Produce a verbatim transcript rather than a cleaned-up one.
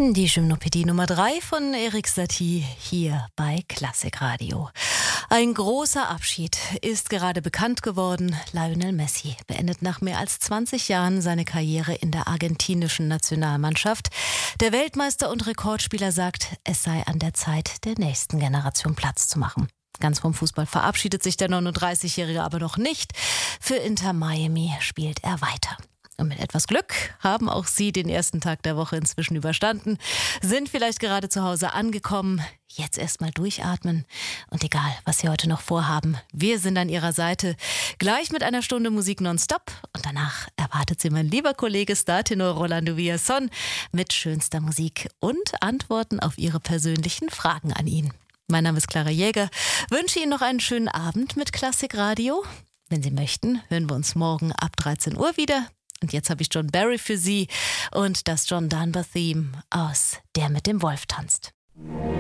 Die Gymnopädie Nummer drei von Erik Satie hier bei Klassikradio. Ein großer Abschied ist gerade bekannt geworden. Lionel Messi beendet nach mehr als zwanzig Jahren seine Karriere in der argentinischen Nationalmannschaft. Der Weltmeister und Rekordspieler sagt, es sei an der Zeit, der nächsten Generation Platz zu machen. Ganz vom Fußball verabschiedet sich der neununddreißigjährige aber noch nicht. Für Inter Miami spielt er weiter. Und mit etwas Glück haben auch Sie den ersten Tag der Woche inzwischen überstanden, sind vielleicht gerade zu Hause angekommen. Jetzt erstmal durchatmen und egal, was Sie heute noch vorhaben, wir sind an Ihrer Seite. Gleich mit einer Stunde Musik nonstop und danach erwartet Sie mein lieber Kollege Startenor Rolando Villazón mit schönster Musik und Antworten auf Ihre persönlichen Fragen an ihn. Mein Name ist Clara Jäger, wünsche Ihnen noch einen schönen Abend mit Klassikradio. Wenn Sie möchten, hören wir uns morgen ab dreizehn Uhr wieder. Und jetzt habe ich John Barry für Sie und das John Denver Theme aus Der mit dem Wolf tanzt.